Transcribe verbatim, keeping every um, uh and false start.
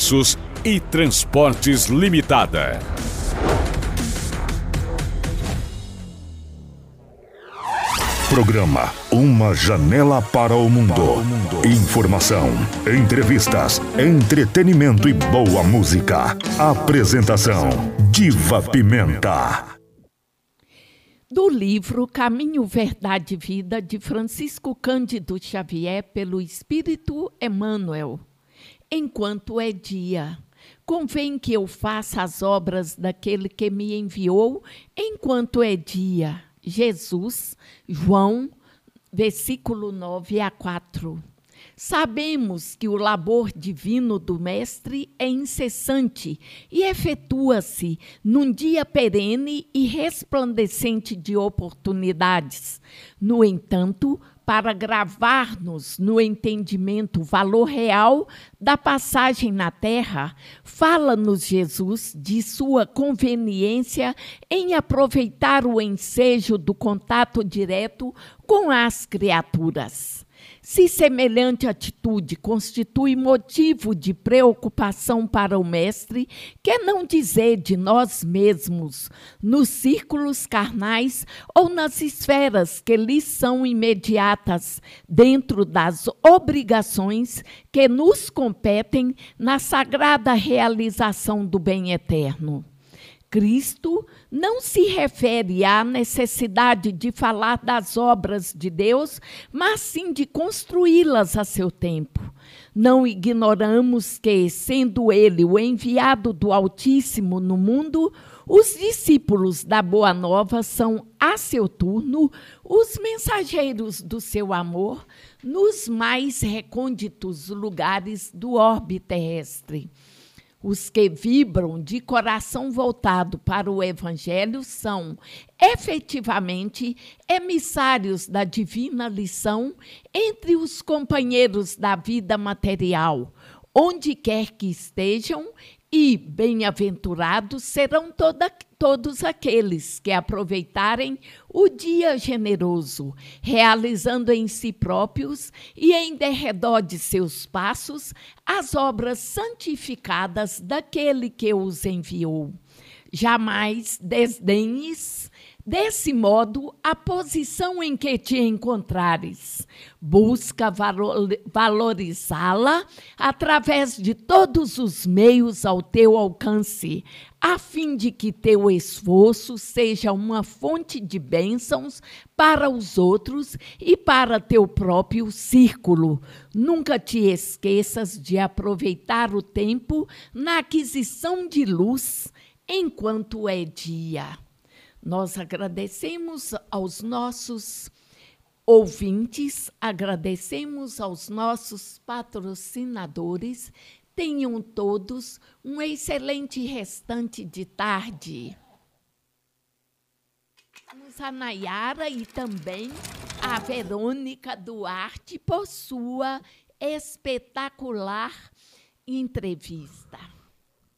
Serviços e Transportes Limitada. Programa Uma Janela para o Mundo. Informação, entrevistas, entretenimento e boa música. Apresentação: Diva Pimenta. Do livro Caminho, Verdade e Vida, de Francisco Cândido Xavier, pelo Espírito Emmanuel. Enquanto é dia, convém que eu faça as obras daquele que me enviou, enquanto é dia. Jesus, João, versículo nove a quatro. Sabemos que o labor divino do Mestre é incessante e efetua-se num dia perene e resplandecente de oportunidades. No entanto, para gravar-nos no entendimento o valor real da passagem na terra, fala-nos Jesus de sua conveniência em aproveitar o ensejo do contato direto com as criaturas. Se semelhante atitude constitui motivo de preocupação para o Mestre, que não dizer de nós mesmos, nos círculos carnais ou nas esferas que lhes são imediatas, dentro das obrigações que nos competem na sagrada realização do bem eterno. Cristo não se refere à necessidade de falar das obras de Deus, mas sim de construí-las a seu tempo. Não ignoramos que, sendo ele o enviado do Altíssimo no mundo, os discípulos da Boa Nova são, a seu turno, os mensageiros do seu amor nos mais recônditos lugares do orbe terrestre. Os que vibram de coração voltado para o Evangelho são, efetivamente, emissários da divina lição entre os companheiros da vida material, onde quer que estejam, e bem-aventurados serão toda, todos aqueles que aproveitarem o dia generoso, realizando em si próprios e em derredor de seus passos as obras santificadas daquele que os enviou. Jamais desdenhes, desse modo, a posição em que te encontrares. Busca valorizá-la através de todos os meios ao teu alcance, a fim de que teu esforço seja uma fonte de bênçãos para os outros e para teu próprio círculo. Nunca te esqueças de aproveitar o tempo na aquisição de luz, enquanto é dia. Nós agradecemos aos nossos ouvintes, agradecemos aos nossos patrocinadores. Tenham todos um excelente restante de tarde. Vamos a Nayara e também a Verônica Duarte por sua espetacular entrevista.